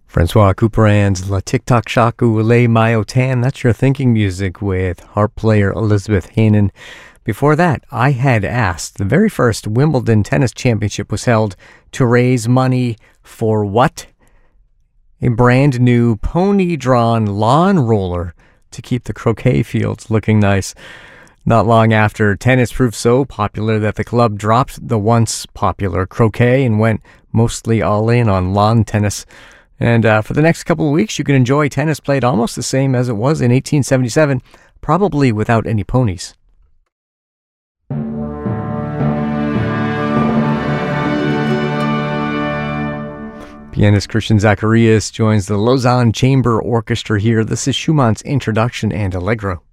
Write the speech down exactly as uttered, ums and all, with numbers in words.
Francois Couperand's La Tic Tac Shaku Le Mayotan. That's your thinking music with harp player Elizabeth Hanen. Before that, I Had Asked. The very first Wimbledon Tennis Championship was held to raise money for what? A brand new pony-drawn lawn roller to keep the croquet fields looking nice. Not long after, tennis proved so popular that the club dropped the once popular croquet and went mostly all in on lawn tennis. And uh, for the next couple of weeks, you can enjoy tennis played almost the same as it was in eighteen seventy-seven, probably without any ponies. Pianist Christian Zacharias joins the Lausanne Chamber Orchestra here. This is Schumann's Introduction and Allegro.